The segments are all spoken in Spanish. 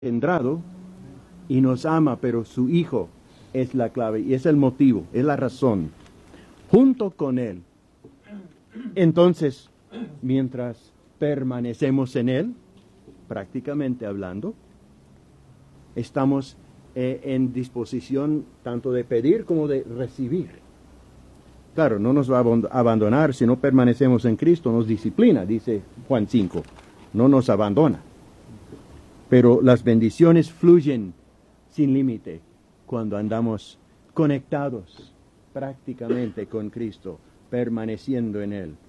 engendrado y nos ama, pero su Hijo es la clave y es el motivo, es la razón, junto con Él. Entonces, mientras permanecemos en Él, prácticamente hablando, estamos en disposición tanto de pedir como de recibir. Claro, no nos va a abandonar si no permanecemos en Cristo, nos disciplina, dice Juan 5, no nos abandona. Pero las bendiciones fluyen sin límite cuando andamos conectados prácticamente con Cristo, permaneciendo en Él.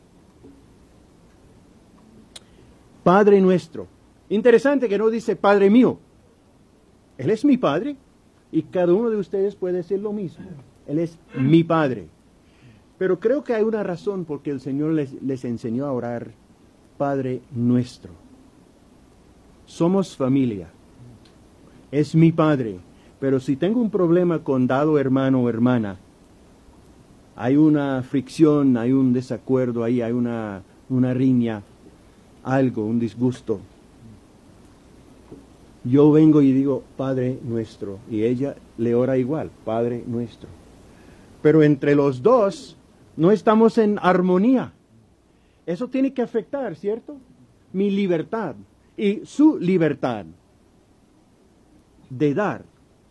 Padre nuestro. Interesante que no dice Padre mío. Él es mi Padre y cada uno de ustedes puede decir lo mismo. Él es mi Padre. Pero creo que hay una razón por que el Señor les enseñó a orar Padre nuestro. Somos familia. Es mi Padre. Pero si tengo un problema con dado hermano o hermana, hay una fricción, hay un desacuerdo ahí, hay una riña, algo, un disgusto. Yo vengo y digo, Padre nuestro, y ella le ora igual, Padre nuestro. Pero entre los dos no estamos en armonía. Eso tiene que afectar, ¿cierto? Mi libertad y su libertad de dar.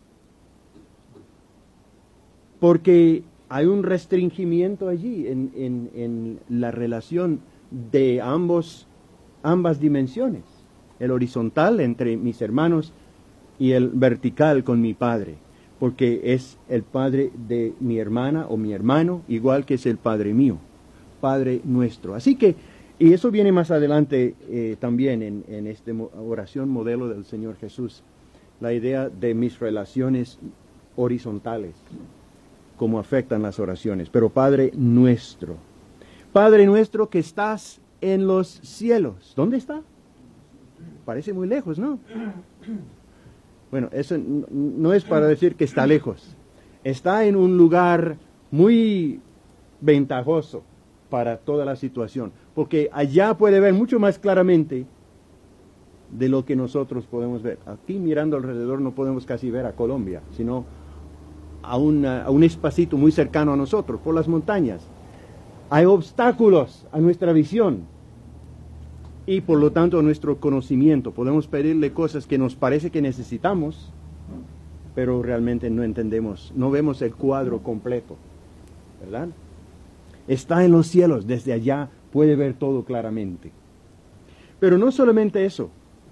Porque hay un restringimiento allí en la relación de ambas dimensiones. El horizontal entre mis hermanos y el vertical con mi Padre. Porque es el Padre de mi hermana o mi hermano, igual que es el Padre mío. Padre nuestro. Así que, y eso viene más adelante también en esta oración modelo del Señor Jesús. La idea de mis relaciones horizontales, cómo afectan las oraciones. Pero Padre nuestro que estás en los cielos. ¿Dónde está? Parece muy lejos, ¿no? Bueno, eso no es para decir que está lejos. Está en un lugar muy ventajoso para toda la situación, porque allá puede ver mucho más claramente de lo que nosotros podemos ver. Aquí mirando alrededor no podemos casi ver a Colombia, sino a un espacito muy cercano a nosotros, por las montañas. Hay obstáculos a nuestra visión y por lo tanto a nuestro conocimiento. Podemos pedirle cosas que nos parece que necesitamos, pero realmente no entendemos, no vemos el cuadro completo, ¿verdad? Está en los cielos, desde allá puede ver todo claramente. Pero no solamente eso,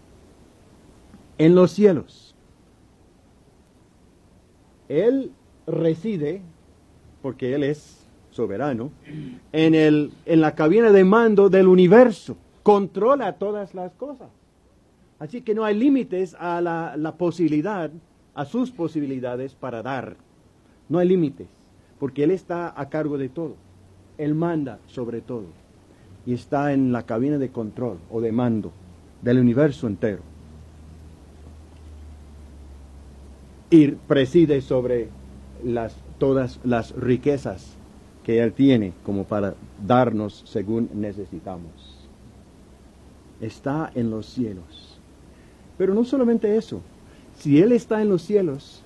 en los cielos. Él reside, porque Él es soberano, en la cabina de mando del universo. Controla todas las cosas. Así que no hay límites a la posibilidad, a sus posibilidades para dar. No hay límites, porque Él está a cargo de todo. Él manda sobre todo. Y está en la cabina de control o de mando del universo entero. Y preside sobre todas las riquezas que Él tiene como para darnos según necesitamos. Está en los cielos. Pero no solamente eso. Si Él está en los cielos,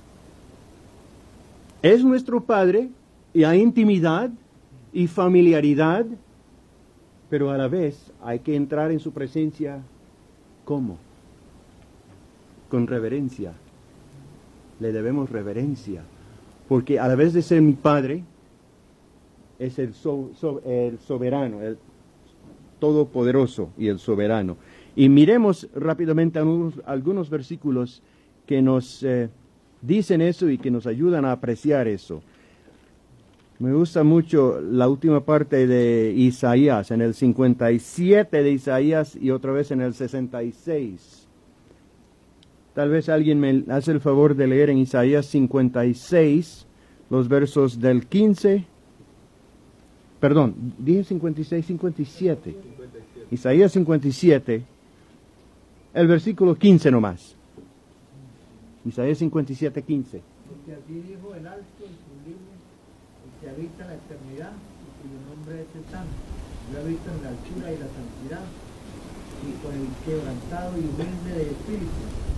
es nuestro Padre y hay intimidad y familiaridad, pero a la vez hay que entrar en su presencia. ¿Cómo? Con reverencia. Le debemos reverencia, porque a la vez de ser mi Padre, es el soberano, el todopoderoso y el soberano. Y miremos rápidamente algunos versículos que nos dicen eso y que nos ayudan a apreciar eso. Me gusta mucho la última parte de Isaías, en el 57 de Isaías y otra vez en el 66. Tal vez alguien me hace el favor de leer en Isaías 56, los versos del 15. Perdón, dije 56, 57. Isaías 57, el versículo 15 nomás. Isaías 57, 15. Porque así dijo el alto y sublime, el que habita la eternidad, y cuyo nombre es el Santo. Yo habito en la altura y la santidad, y con el quebrantado y humilde de espíritu,